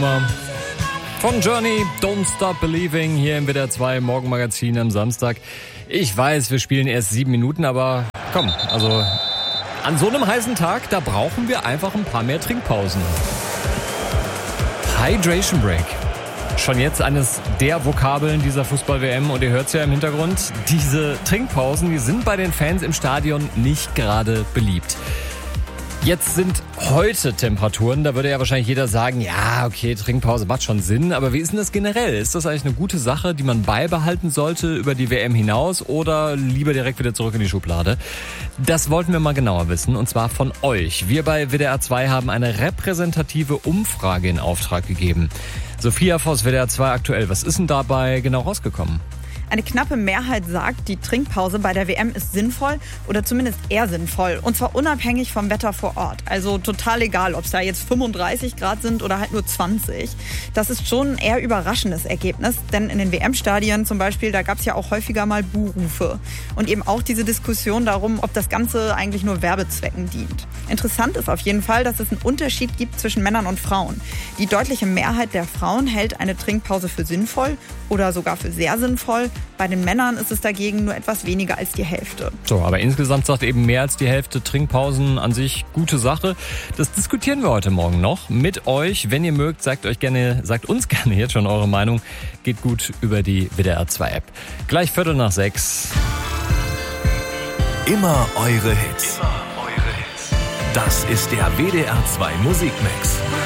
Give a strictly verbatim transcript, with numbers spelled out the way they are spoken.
Nummer von Journey, Don't Stop Believing, hier im W D R zwei Morgenmagazin am Samstag. Ich weiß, wir spielen erst sieben Minuten, aber komm, also an so einem heißen Tag, da brauchen wir einfach ein paar mehr Trinkpausen. Hydration Break. Schon jetzt eines der Vokabeln dieser Fußball-W M und ihr hört es ja im Hintergrund, diese Trinkpausen, die sind bei den Fans im Stadion nicht gerade beliebt. Jetzt sind heute Temperaturen, da würde ja wahrscheinlich jeder sagen, ja, okay, Trinkpause macht schon Sinn, aber wie ist denn das generell? Ist das eigentlich eine gute Sache, die man beibehalten sollte über die W M hinaus oder lieber direkt wieder zurück in die Schublade? Das wollten wir mal genauer wissen und zwar von euch. Wir bei W D R zwei haben eine repräsentative Umfrage in Auftrag gegeben. Sophia Voss, W D R zwei aktuell, was ist denn dabei genau rausgekommen? Eine knappe Mehrheit sagt, die Trinkpause bei der W M ist sinnvoll oder zumindest eher sinnvoll. Und zwar unabhängig vom Wetter vor Ort. Also total egal, ob es da jetzt fünfunddreißig Grad sind oder halt nur zwanzig. Das ist schon ein eher überraschendes Ergebnis. Denn in den W M-Stadien zum Beispiel, da gab es ja auch häufiger mal Buhrufe. Und eben auch diese Diskussion darum, ob das Ganze eigentlich nur Werbezwecken dient. Interessant ist auf jeden Fall, dass es einen Unterschied gibt zwischen Männern und Frauen. Die deutliche Mehrheit der Frauen hält eine Trinkpause für sinnvoll oder sogar für sehr sinnvoll. Bei den Männern ist es dagegen nur etwas weniger als die Hälfte. So, aber insgesamt sagt eben mehr als die Hälfte Trinkpausen an sich gute Sache. Das diskutieren wir heute Morgen noch mit euch. Wenn ihr mögt, sagt euch gerne, sagt uns gerne jetzt schon eure Meinung. Geht gut über die W D R zwei App. Gleich Viertel nach sechs. Immer eure Hits. Immer eure Hits. Das ist der W D R zwei Musikmix.